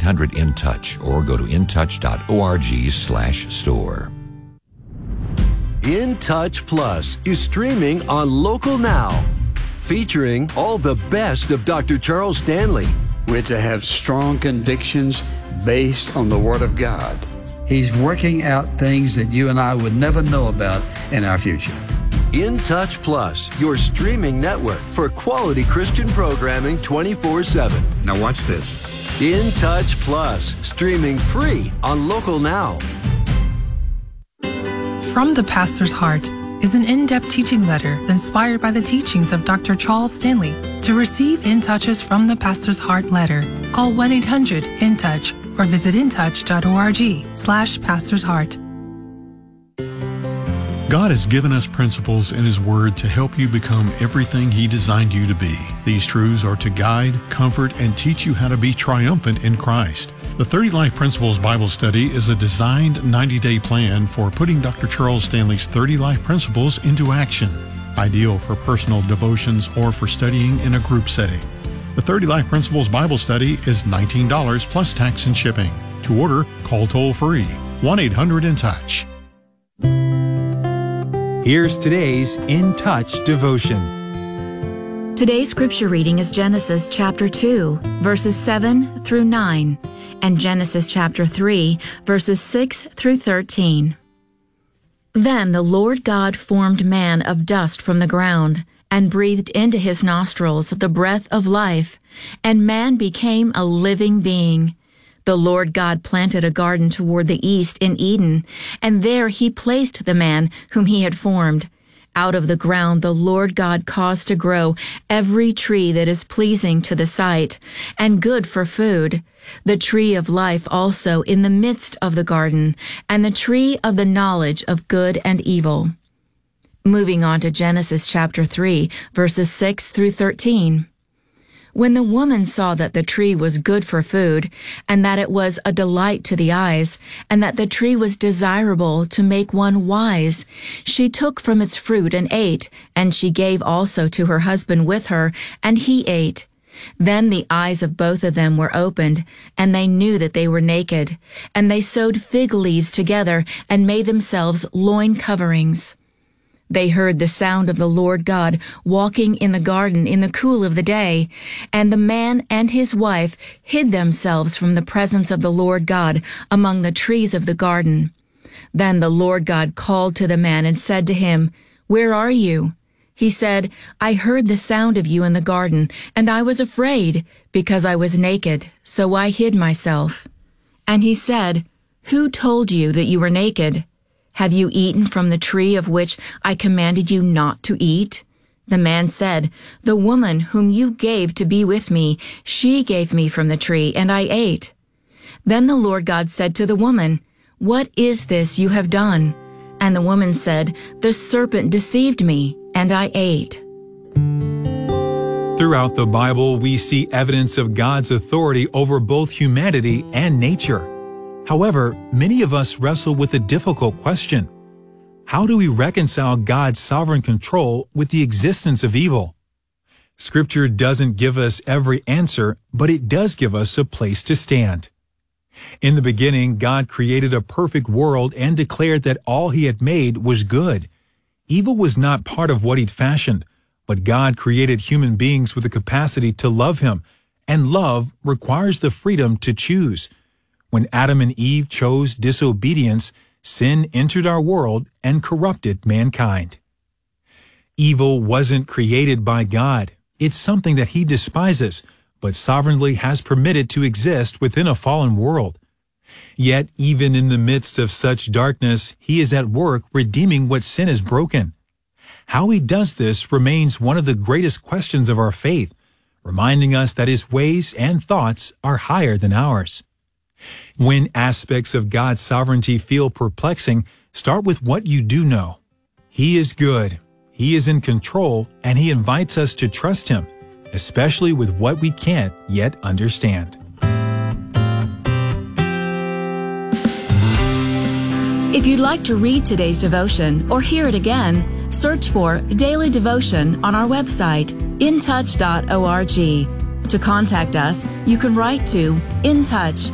1-800-IN-TOUCH or go to intouch.org/store. In Touch Plus is streaming on Local Now, featuring all the best of Dr. Charles Stanley. We're to have strong convictions based on the Word of God. He's working out things that you and I would never know about in our future. In Touch Plus, your streaming network for quality Christian programming 24/7. Now watch this. In Touch Plus, streaming free on Local Now. From the Pastor's Heart is an in-depth teaching letter inspired by the teachings of Dr. Charles Stanley. To receive In Touch's From the Pastor's Heart letter, call 1-800-IN-TOUCH or visit intouch.org/Pastor's Heart. God has given us principles in His Word to help you become everything He designed you to be. These truths are to guide, comfort, and teach you how to be triumphant in Christ. The 30 Life Principles Bible Study is a designed 90-day plan for putting Dr. Charles Stanley's 30 Life Principles into action. Ideal for personal devotions or for studying in a group setting. The 30 Life Principles Bible Study is $19 plus tax and shipping. To order, call toll-free 1-800-IN-TOUCH. Here's today's In Touch devotion. Today's scripture reading is Genesis chapter 2, verses 7 through 9, and Genesis chapter 3, verses 6 through 13. Then the Lord God formed man of dust from the ground, and breathed into his nostrils the breath of life, and man became a living being. The Lord God planted a garden toward the east in Eden, and there He placed the man whom He had formed. Out of the ground the Lord God caused to grow every tree that is pleasing to the sight, and good for food, the tree of life also in the midst of the garden, and the tree of the knowledge of good and evil. Moving on to Genesis chapter 3, verses 6 through 13. When the woman saw that the tree was good for food, and that it was a delight to the eyes, and that the tree was desirable to make one wise, she took from its fruit and ate, and she gave also to her husband with her, and he ate. Then the eyes of both of them were opened, and they knew that they were naked, and they sewed fig leaves together, and made themselves loin coverings. They heard the sound of the Lord God walking in the garden in the cool of the day, and the man and his wife hid themselves from the presence of the Lord God among the trees of the garden. Then the Lord God called to the man and said to him, "Where are you?" He said, "I heard the sound of you in the garden, and I was afraid, because I was naked, so I hid myself." And he said, "Who told you that you were naked? Have you eaten from the tree of which I commanded you not to eat?" The man said, "The woman whom you gave to be with me, she gave me from the tree, and I ate." Then the Lord God said to the woman, "What is this you have done?" And the woman said, "The serpent deceived me, and I ate." Throughout the Bible, we see evidence of God's authority over both humanity and nature. However, many of us wrestle with a difficult question. How do we reconcile God's sovereign control with the existence of evil? Scripture doesn't give us every answer, but it does give us a place to stand. In the beginning, God created a perfect world and declared that all He had made was good. Evil was not part of what He'd fashioned, but God created human beings with the capacity to love Him, and love requires the freedom to choose. When Adam and Eve chose disobedience, sin entered our world and corrupted mankind. Evil wasn't created by God. It's something that He despises, but sovereignly has permitted to exist within a fallen world. Yet, even in the midst of such darkness, He is at work redeeming what sin has broken. How He does this remains one of the greatest questions of our faith, reminding us that His ways and thoughts are higher than ours. When aspects of God's sovereignty feel perplexing, start with what you do know. He is good, He is in control, and He invites us to trust Him, especially with what we can't yet understand. If you'd like to read today's devotion or hear it again, search for Daily Devotion on our website, intouch.org. To contact us, you can write to In Touch,